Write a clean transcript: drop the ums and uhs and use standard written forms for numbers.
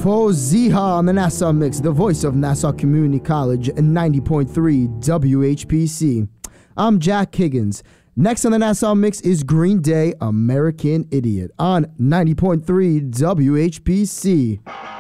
for Ziha on the Nassau Mix, the voice of Nassau Community College and 90.3 WHPC. I'm Jack Higgins. Next on the Nassau Mix is Green Day, American Idiot on 90.3 WHPC.